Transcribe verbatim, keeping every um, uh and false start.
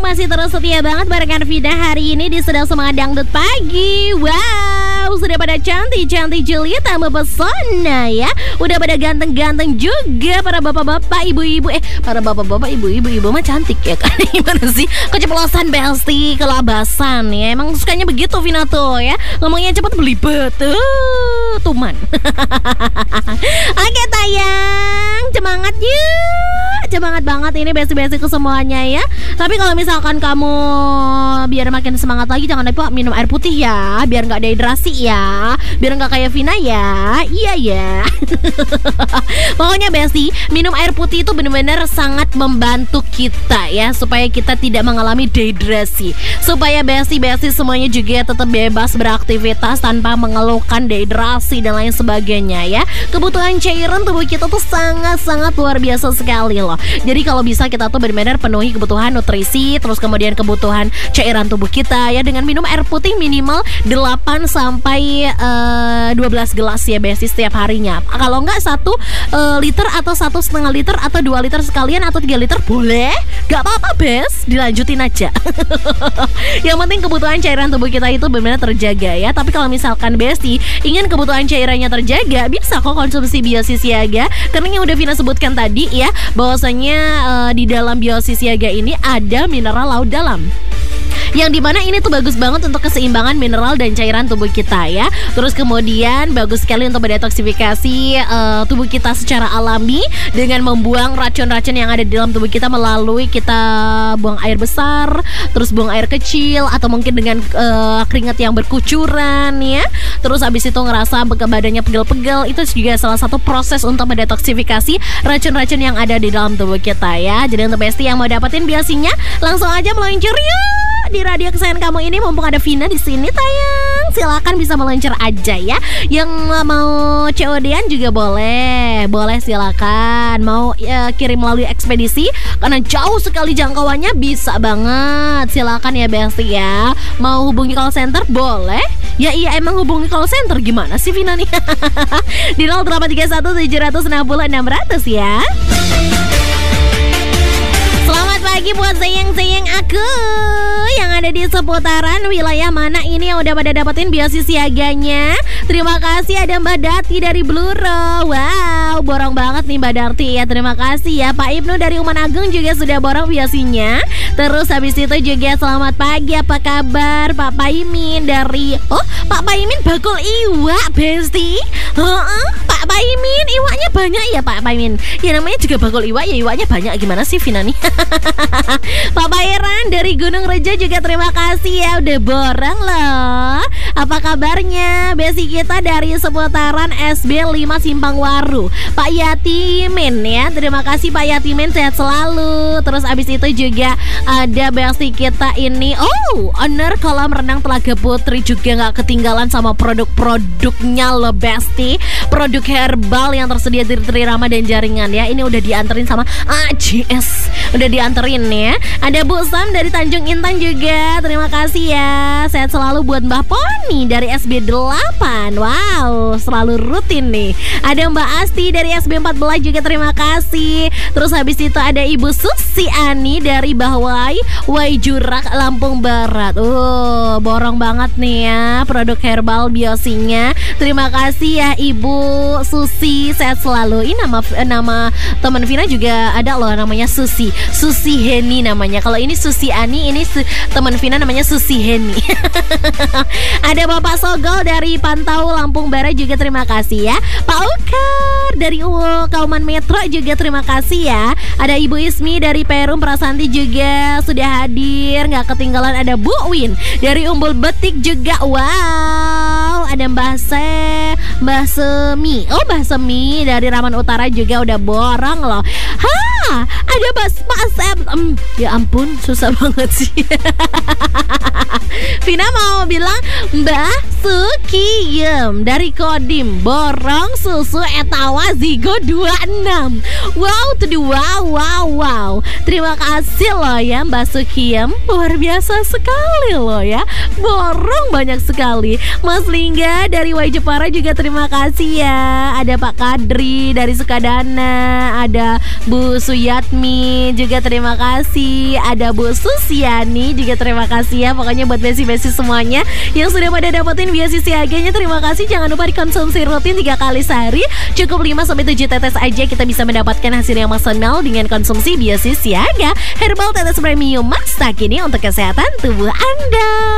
masih terus setia banget barengan Vida hari ini di Sedang Semangat Dangdut Pagi. Wow, sudah pada cantik-cantik Julia tambah pesona ya. Udah pada ganteng-ganteng juga para bapak-bapak, ibu-ibu. Eh, para bapak-bapak, ibu-ibu, ibu mah cantik ya kan. Gimana sih? Keceplosan Besti, kelabasan ya. Emang sukanya begitu Vina tuh ya. Ngomongnya cepet belibet tuh, tuman. Oke tayang, semangat yuk. Semangat banget ini besti-besti ke semuanya ya. Tapi kalau misalkan kamu biar makin semangat lagi, jangan lupa minum air putih ya, biar nggak dehidrasi ya, biar nggak kayak Vina ya. Iya ya. Pokoknya besti, minum air putih itu benar-benar sangat membantu kita ya, supaya kita tidak mengalami dehidrasi, supaya besti-besti semuanya juga tetap bebas beraktivitas tanpa mengeluhkan dehidrasi dan lain sebagainya ya. Kebutuhan cairan tubuh kita tuh sangat-sangat luar biasa sekali loh. Jadi kalau bisa kita tuh benar-benar penuhi kebutuhan nutrisi, terus kemudian kebutuhan cairan tubuh kita ya, dengan minum air putih minimal delapan sampai dua belas gelas ya besti setiap harinya. Kalau enggak satu uh, liter atau satu setengah liter atau dua liter sekalian atau tiga liter boleh, gak apa-apa bes, dilanjutin aja. Yang penting kebutuhan cairan tubuh kita itu benar-benar terjaga ya. Tapi kalau misalkan besti ingin kebutuhan cairannya terjaga, bisa kok konsumsi Biosi Siaga. Karena yang udah Vina sebutkan tadi ya, bahwasanya uh, di dalam Biosi Siaga ini ada mineral laut dalam, yang dimana ini tuh bagus banget untuk keseimbangan mineral dan cairan tubuh kita ya. Terus kemudian bagus sekali untuk mendetoksifikasi uh, tubuh kita secara alami dengan membuang racun-racun yang ada di dalam tubuh kita melalui kita buang air besar, terus buang air kecil, atau mungkin dengan uh, keringat yang berkucuran ya. Terus abis itu ngerasa badannya pegel-pegel, itu juga salah satu proses untuk mendetoksifikasi racun-racun yang ada di dalam tubuh kita ya. Jadi untuk besti yang mau dapetin biasinya, langsung aja meluncur yuk di radio kesayangan kamu ini, mumpung ada Vina di sini tayang. Silakan bisa meluncur aja ya. Yang mau C O D-an juga boleh, boleh silakan. Mau ya, kirim melalui ekspedisi karena jauh sekali jangkauannya, bisa banget. Silakan ya besti ya. Mau hubungi call center boleh. Ya iya, emang hubungi call center gimana sih Vina nih? Di nol delapan tiga satu tujuh enam nol enam nol nol ya. Selamat pagi buat sayang-sayang aku yang ada di seputaran wilayah mana ini yang udah pada dapetin Biosi Siaganya. Terima kasih ada Mbak Dati dari Bluro. Wow, borong banget nih Mbak Dati ya. Terima kasih ya. Pak Ibnu dari Uman Agung juga sudah borong biosinya. Terus habis itu juga selamat pagi, apa kabar Pak Paimin dari, oh Pak Paimin bakul iwak besti. Heeh, Pak Paimin iwaknya banyak ya Pak Paimin. Ya namanya juga bakul iwak ya, iwaknya banyak. Gimana sih Vina nih? Pak Pairan dari Gunung Rejo juga terima kasih ya, udah borong loh. Apa kabarnya besi kita dari seputaran S B lima Simpang Waru, Pak Yatimin ya. Terima kasih Pak Yatimin, sehat selalu. Terus abis itu juga ada besti kita ini, oh owner kolam renang Telaga Putri juga gak ketinggalan sama produk-produknya loh besti. Produk herbal yang tersedia di Trirama dan jaringan ya. Ini udah dianterin sama A J S, udah dianterin ya. Ada Bu Sam dari Tanjung Intan juga, terima kasih ya. Sehat selalu buat Mbah Poni dari S B delapan. Wow, selalu rutin nih. Ada Mbak Asti dari S B empat belas juga, terima kasih. Terus habis itu ada Ibu Susi Ani dari Bahwai Waijurak Lampung Barat. Oh, borong banget nih ya produk herbal biosinya. Terima kasih ya Ibu Susi, sehat selalu. Ini nama nama teman Vina juga ada loh, namanya Susi. Susi Heni namanya. Kalau ini Susi Ani, ini su- teman Vina namanya Susi Heni. Ada Bapak Sogol dari Pantau Lampung Barat juga, terima kasih ya. Pak Ukar dari U Kauman Metro juga terima kasih ya. Ada Ibu Ismi dari Perum Prasanti juga sudah hadir, nggak ketinggalan. Ada Bu Win dari Umbul Betik juga. Wow, ada Mbah Se, Mbah Semi. Oh, Mbah Semi dari Raman Utara juga udah borong loh. Ha, ada Mas Pak Sep. Um, ya ampun, susah banget sih. Vina mau bilang Mbah Sukiem dari Kodim, borong susu Etawa Zigo dua puluh enam. Wow, tuh wow, wow, wow. Terima kasih loh ya Mbak Sukiem, luar biasa sekali loh ya. Borong banyak sekali. Mas Lingga dari Waijepara juga terima kasih ya. Ada Pak Kadri dari Sukadana, ada Bu Su Suyatmi juga terima kasih. Ada Bu Susiani juga terima kasih ya. Pokoknya buat besi-besi semuanya yang sudah pada dapetin biasi siaganya, terima kasih. Jangan lupa dikonsumsi rutin tiga kali sehari. Cukup lima sampai tujuh tetes aja kita bisa mendapatkan hasil yang maksimal dengan konsumsi biasi siaga. Herbal tetes premium masa kini untuk kesehatan tubuh Anda.